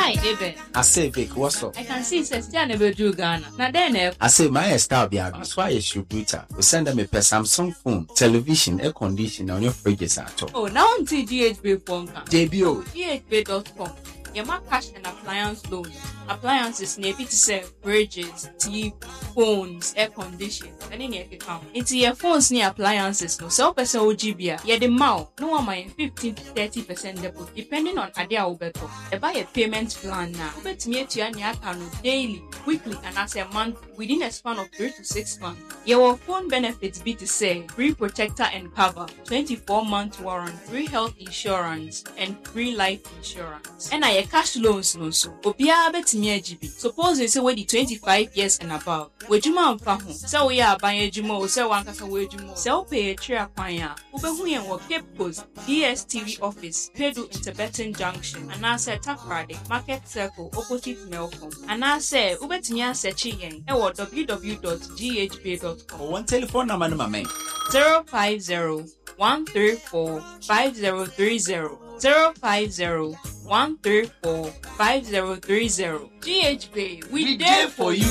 Hi, Eben. I say, Vic, what's up? I can see Sister never do Ghana. Now then, I say, my style be that's why you should we send them a Samsung phone, television, air conditioner on your fridges at all. Oh, now on GHB phone. JBO. GHB.com. Yama cash and appliance loan. Appliances near to sell fridges, TV, phones, air conditioning. And in your account. Into your phones near appliances, no sell person OGBA. Yeah, the mouth. No one mind 15 to 30% deposit, depending on Adia Obeto. Buy a payment plan now. Bet me to your account daily, weekly, and as a month within a span of 3 to 6 months. Your phone benefits be to say free protector and cover, 24-month warranty, free health insurance, and free life insurance. And I cash loans no so. Obia bet me GB. Suppose you say we 25 years and above. Wejuma amfa ho. Say we are buying ejuma o say wan kasa wejuma. Say pay a tria kwan a. Ubehu yen wo Cape Coast DSTV office, Pedu Interbeton Junction, and I say Takrade Market Circle opposite Melcom. And I say ubetimi asearch yen e wo www.ghb.com. One telephone number no man. 050-134-5030. 050-134-5030. GHB, we there for you.